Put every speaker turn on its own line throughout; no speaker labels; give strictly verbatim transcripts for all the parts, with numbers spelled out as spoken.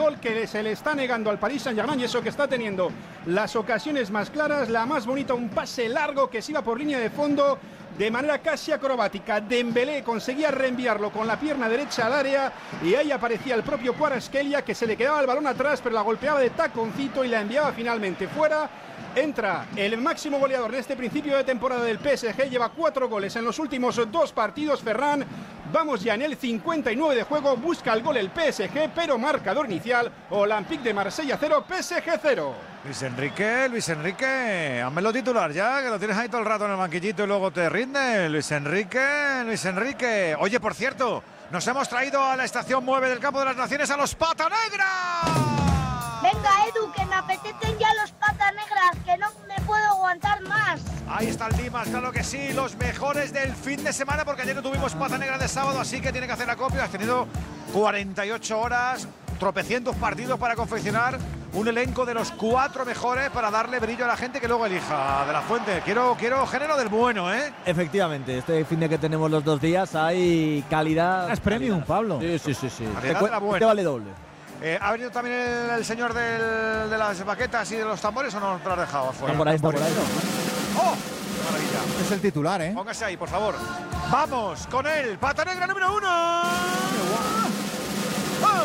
gol que se le está negando al Paris Saint-Germain, y eso que está teniendo las ocasiones más claras. La más bonita, un pase largo que se iba por línea de fondo de manera casi acrobática. Dembélé conseguía reenviarlo con la pierna derecha al área y ahí aparecía el propio Kvaratskhelia, que se le quedaba el balón atrás, pero la golpeaba de taconcito y la enviaba finalmente fuera. Entra el máximo goleador en este principio de temporada del P S G, lleva cuatro goles en los últimos dos partidos. Ferran, vamos ya en el cincuenta y nueve de juego, busca el gol el P S G, pero marcador inicial, Olympique de Marsella cero, P S G cero.
Luis Enrique, Luis Enrique, házmelo titular ya, que lo tienes ahí todo el rato en el banquillito y luego te rinde. Luis Enrique, Luis Enrique. Oye, por cierto, nos hemos traído a la estación nueve del Campo de las Naciones a los Pata Negra.
Venga, Edu, que me apetecen ya los Pata Negras, que no me puedo aguantar más.
Ahí está el Dimas, claro que sí, los mejores del fin de semana, porque ayer no tuvimos Pata Negra de sábado, así que tiene que hacer acopio. Has tenido cuarenta y ocho horas, tropecientos partidos para confeccionar un elenco de los cuatro mejores para darle brillo a la gente que luego elija. De la Fuente, quiero, quiero género del bueno, ¿eh?
Efectivamente, este fin de que tenemos los dos días hay calidad.
Es premium,
calidad.
Pablo.
Sí, sí, sí, sí.
Calidad
Te,
de la buena.
te vale doble.
Eh, ¿Ha venido también el, el señor del, de las baquetas y de los tambores o no te lo has dejado afuera?
Está por ahí, está por ahí.
¡Oh! ¡Qué maravilla!
Es el titular, ¿eh?
Póngase ahí, por favor. Vamos con el Pata Negra número uno. ¡Oh!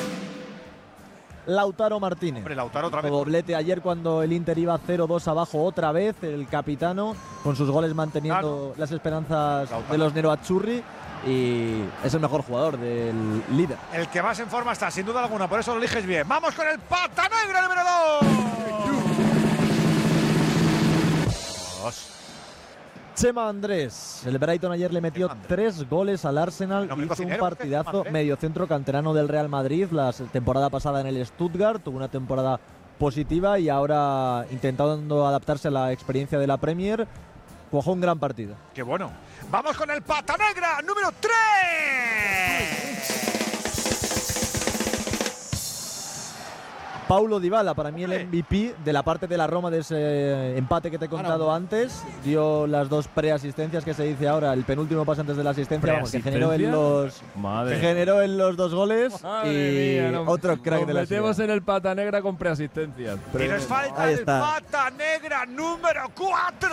Lautaro Martínez.
Hombre, Lautaro otra vez.
Doblete ayer cuando el Inter iba cero dos abajo otra vez. El capitano con sus goles manteniendo
Claro.
las esperanzas
Lautaro.
de los Nerazzurri. Y es el mejor jugador del líder.
El que más en forma está, sin duda alguna, por eso lo eliges bien. ¡Vamos con el Pata Negra número dos!
Chema Andrés. El Brighton ayer le metió tres goles al Arsenal.
Nombre
Hizo un
cocinero,
partidazo.
Andrés.
Mediocentro canterano del Real Madrid. La temporada pasada en el Stuttgart. Tuvo una temporada positiva y ahora intentando adaptarse a la experiencia de la Premier. Cuajó un gran partido.
¡Qué bueno! ¡Vamos con el Pata Negra número tres!
Paulo Dybala, para mí el
Hombre.
M V P de la parte de la Roma de ese empate que te he contado antes. Dio las dos preasistencias que se dice ahora, el penúltimo pase antes de la asistencia, vamos, que generó en los,
Madre.
que generó en los dos goles.
Madre
y
mía, no-
otro crack
nos
de la
metemos
ciudad.
en el Pata Negra con preasistencias.
Y nos falta
Ahí
el
está.
Pata Negra número cuatro.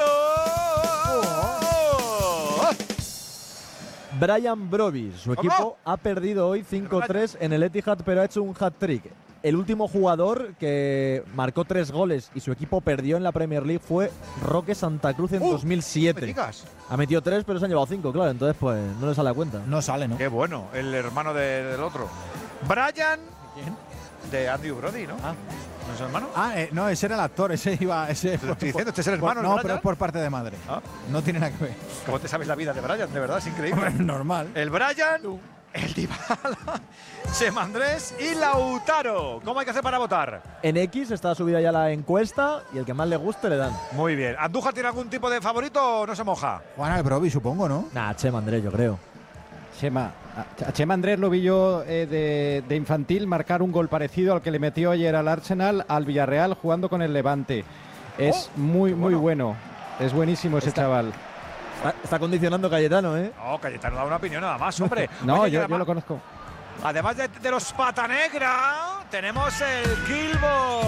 Brian Brobbey, su
¿Cómo?
equipo ha perdido hoy cinco tres en el Etihad, pero ha hecho un hat-trick. El último jugador que marcó tres goles y su equipo perdió en la Premier League fue Roque Santa Cruz en
Uh,
dos mil
¿Me
siete.
digas?
Ha metido tres, pero se han llevado cinco, claro. Entonces, pues, no le sale a cuenta.
No sale, ¿no?
Qué bueno, el hermano de- del otro. Brian
¿Quién?
de Andrew Brody, ¿no?
Ah.
¿No es su hermano?
Ah, eh, no, ese era el actor, ese iba. Ese
Te lo estoy diciendo, este es el
por-
hermano de
No,
Brian.
pero es por parte de madre.
Ah.
No tiene nada que ver.
¿Cómo te sabes la vida de Brian? De verdad, es increíble.
Normal.
El Brian, el Dybala, Chema Andrés y Lautaro. ¿Cómo hay que hacer para votar?
En X está subida ya la encuesta y el que más le guste le dan.
Muy bien. ¿Andújar tiene algún tipo de favorito o no se moja?
Juan al Brobbey, supongo, ¿no?
Nah, Chema Andrés, yo creo.
Chema, a Chema Andrés lo vi yo eh, de, de infantil marcar un gol parecido al que le metió ayer al Arsenal, al Villarreal, jugando con el Levante. Es
Oh,
muy,
qué
muy
bueno.
bueno. Es buenísimo ese
Está-
chaval.
Está, está condicionando Cayetano, ¿eh?
No, Cayetano da una opinión nada más, hombre.
No,
Oye, que
yo, yo
además,
lo conozco.
además de, de los Pata Negra, tenemos el Kill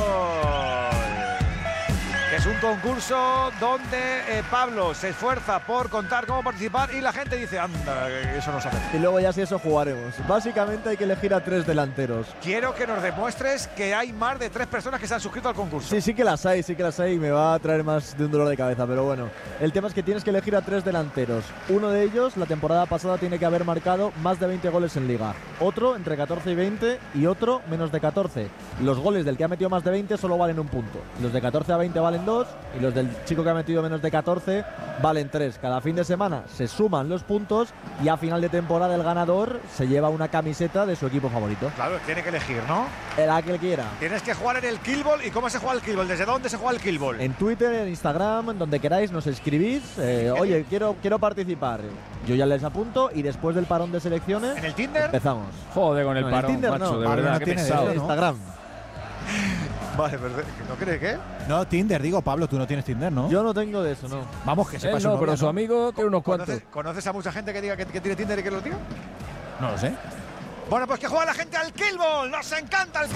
Ball, que es un concurso donde eh, Pablo se esfuerza por contar cómo participar y la gente dice, anda, que eso no se hace.
Y luego ya si eso jugaremos. Básicamente hay que elegir a tres delanteros.
Quiero que nos demuestres que hay más de tres personas que se han suscrito al concurso.
Sí, sí que las hay, sí que las hay y me va a traer más de un dolor de cabeza, pero bueno. El tema es que tienes que elegir a tres delanteros. Uno de ellos, la temporada pasada, tiene que haber marcado más de veinte goles en Liga. Otro, entre catorce y veinte, y otro, menos de catorce. Los goles del que ha metido más de veinte solo valen un punto. Los de catorce a veinte valen dos, y los del chico que ha metido menos de catorce valen tres. Cada fin de semana se suman los puntos y a final de temporada el ganador se lleva una camiseta de su equipo favorito.
Claro, tiene que elegir, ¿no?
El a que él quiera.
Tienes que jugar en el Kill Ball. ¿Y cómo se juega el Kill Ball? ¿Desde dónde se juega el Kill Ball?
En Twitter, en Instagram, en donde queráis, nos escribís. eh, oye, quiero, quiero participar. Yo ya les apunto y después del parón de selecciones
¿En el Tinder?
empezamos.
Joder, con el
No, en el
parón,
Tinder
macho,
no.
de
Pablo
verdad, no qué tiene pesado. eso,
En
¿no?
Instagram.
Vale, perfecto. ¿No crees qué?
No, Tinder, digo, Pablo, tú no tienes Tinder, ¿no?
Yo no tengo de eso, no.
Vamos, que
Eh,
sepa
pues
su Él no, novia, pero su amigo tiene unos cuantos.
¿Conoces, ¿Conoces a mucha gente que diga que, que tiene Tinder y que lo diga?
No lo sé.
Bueno, pues que juega la gente al Kill Ball. ¡Nos encanta el